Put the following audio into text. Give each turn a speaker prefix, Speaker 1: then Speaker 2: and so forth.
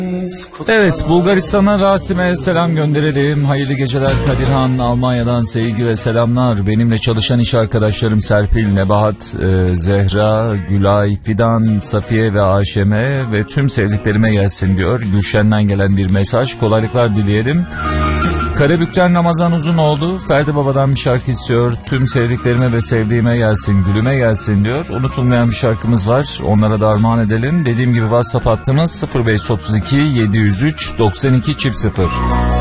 Speaker 1: Evet, Bulgaristan'a Rasim'e selam gönderelim. Hayırlı geceler Kadirhan. Almanya'dan sevgi ve selamlar. Benimle çalışan iş arkadaşlarım Serpil, Nebahat, Zehra, Gülay, Fidan, Safiye ve Ayşem'e ve tüm sevdiklerime gelsin diyor. Gülşen'den gelen bir mesaj. Kolaylıklar dileyelim. Karabük'ten Ramazan Uzunoğlu, Ferdi Baba'dan bir şarkı istiyor. Tüm sevdiklerime ve sevdiğime gelsin, gülüme gelsin diyor. Unutulmayan bir şarkımız var. Onlara da armağan edelim. Dediğim gibi WhatsApp hattımız 0532 703 92 0.